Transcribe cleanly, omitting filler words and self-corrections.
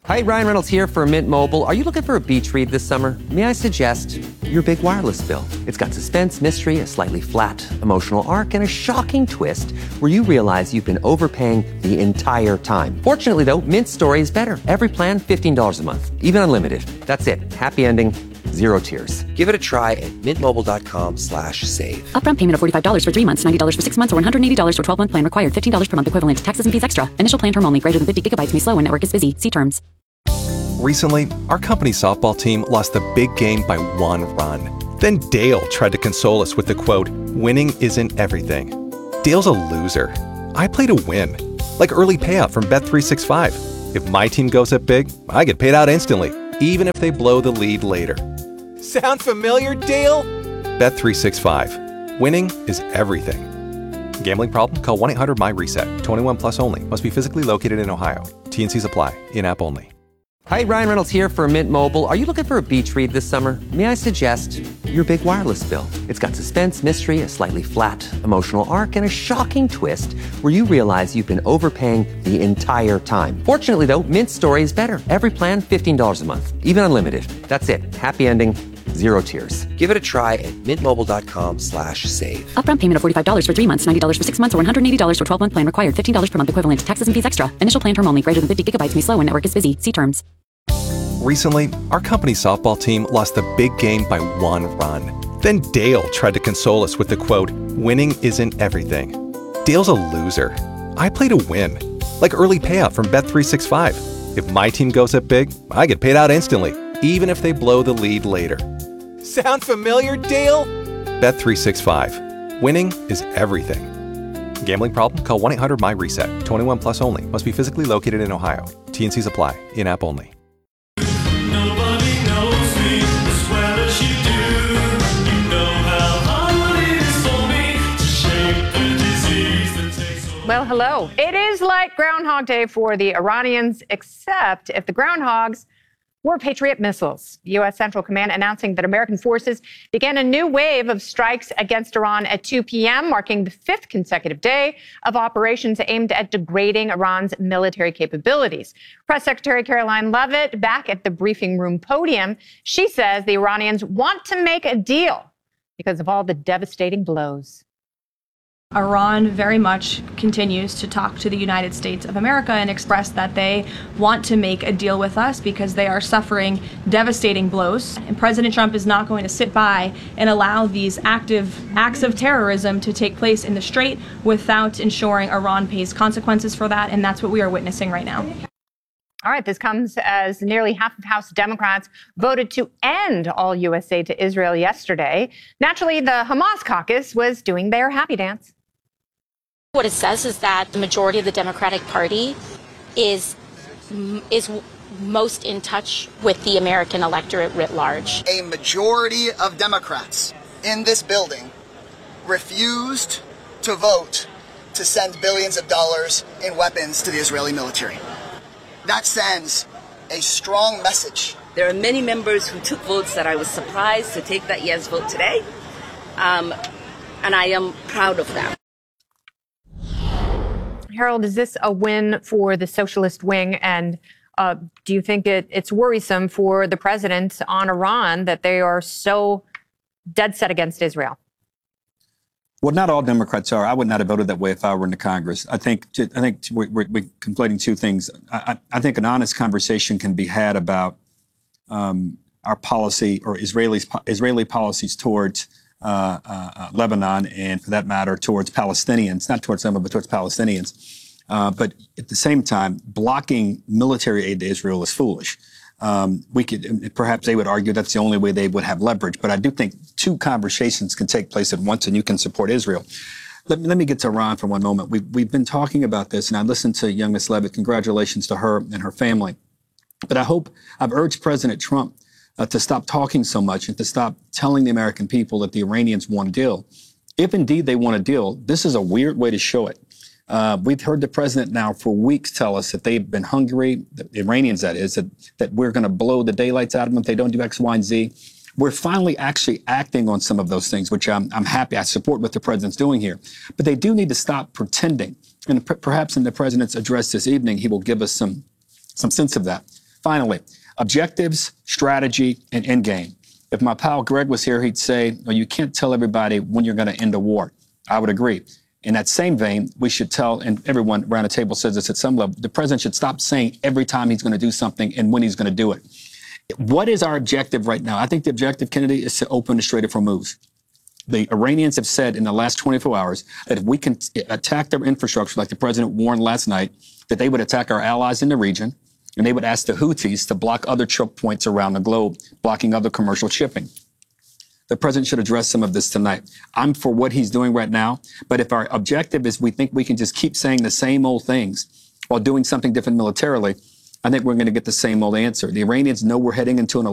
Hi, Ryan Reynolds here for Mint Mobile. Are you looking for a beach read this summer? May I suggest your big wireless bill? It's got suspense, mystery, a slightly flat, emotional arc, and a shocking twist where you realize you've been overpaying the entire time. Fortunately, though, Mint's story is better. Every plan, $15 a month, even unlimited. That's it. Happy ending, zero tears. Give it a try at mintmobile.com/save. Upfront payment of $45 for 3 months, $90 for 6 months, or $180 for 12-month plan required. $15 per month equivalent. Taxes and fees extra. Initial plan term only. Greater than 50 gigabytes may slow when network is busy. See terms. Recently, our company softball team lost the big game by 1 run. Then Dale tried to console us with the quote, "Winning isn't everything." Dale's a loser. I play to win. Like early payout from Bet365. If my team goes up big, I get paid out instantly, even if they blow the lead later. Sound familiar, Dale? Bet365. Winning is everything. Gambling problem? Call 1-800-MY-RESET. 21 plus only. Must be physically located in Ohio. T&Cs apply. In-app only. Hi, Ryan Reynolds here for Mint Mobile. Are you looking for a beach read this summer? May I suggest your big wireless bill? It's got suspense, mystery, a slightly flat, emotional arc, and a shocking twist where you realize you've been overpaying the entire time. Fortunately, though, Mint's story is better. Every plan, $15 a month, even unlimited. That's it. Happy ending, zero tears. Give it a try at mintmobile.com/save. Upfront payment of $45 for 3 months, $90 for 6 months, or $180 for 12-month plan required. $15 per month equivalent. Taxes and fees extra. Initial plan term only. Greater than 50 gigabytes may slow when network is busy. See terms. Recently, our company softball team lost the big game by 1 run. Then Dale tried to console us with the quote, "Winning isn't everything." Dale's a loser. I play to win. Like early payout from Bet365. If my team goes up big, I get paid out instantly, even if they blow the lead later. Sound familiar, Dale? Bet365. Winning is everything. Gambling problem? Call 1-800-MY-RESET. 21 plus only. Must be physically located in Ohio. T&Cs apply. In-app only. Well, hello. It is like Groundhog Day for the Iranians, except if the groundhogs were Patriot missiles. U.S. Central Command announcing that American forces began a new wave of strikes against Iran at 2 p.m., marking the 5th consecutive day of operations aimed at degrading Iran's military capabilities. Press Secretary Caroline Leavitt back at the briefing room podium. She says the Iranians want to make a deal because of all the devastating blows. Iran very much continues to talk to the United States of America and express that they want to make a deal with us because they are suffering devastating blows. And President Trump is not going to sit by and allow these active acts of terrorism to take place in the Strait without ensuring Iran pays consequences for that, and that's what we are witnessing right now. All right, this comes as nearly half of House Democrats voted to end all U.S. aid to Israel yesterday. Naturally, the Hamas caucus was doing their happy dance. What it says is that the majority of the Democratic Party is most in touch with the American electorate writ large. A majority of Democrats in this building refused to vote to send billions of dollars in weapons to the Israeli military. That sends a strong message. There are many members who took votes that I was surprised to take that yes vote today, and I am proud of that. Harold, is this a win for the socialist wing? And do you think it's worrisome for the president on Iran that they are so dead set against Israel? Well, not all Democrats are. I would not have voted that way if I were in the Congress. I think we're conflating two things. I think an honest conversation can be had about our policy or Israeli policies towards Lebanon, and for that matter, towards Palestinians, not towards them, but towards Palestinians. But at the same time, blocking military aid to Israel is foolish. Perhaps they would argue that's the only way they would have leverage. But I do think two conversations can take place at once, and you can support Israel. Let me get to Iran for one moment. We've been talking about this, and I listened to young Ms. Leavitt. Congratulations to her and her family. But I've urged President Trump to stop talking so much and to stop telling the American people that the Iranians want a deal. If indeed they want a deal, this is a weird way to show it. We've heard the president now for weeks tell us that they've been hungry, the Iranians that is, that we're going to blow the daylights out of them if they don't do X, Y, and Z. We're finally actually acting on some of those things, which I'm happy. I support what the president's doing here. But they do need to stop pretending. And perhaps in the president's address this evening, he will give us some sense of that. Finally, objectives, strategy, and end game. If my pal Greg was here, he'd say, well, you can't tell everybody when you're going to end a war. I would agree. In that same vein, we should tell, and everyone around the table says this at some level, the president should stop saying every time he's going to do something and when he's going to do it. What is our objective right now? I think the objective, Kennedy, is to open the Strait of Hormuz. The Iranians have said in the last 24 hours that if we can attack their infrastructure, like the president warned last night, that they would attack our allies in the region, and they would ask the Houthis to block other choke points around the globe, blocking other commercial shipping. The president should address some of this tonight. I'm for what he's doing right now, but if our objective is we think we can just keep saying the same old things while doing something different militarily, I think we're going to get the same old answer. The Iranians know we're heading into an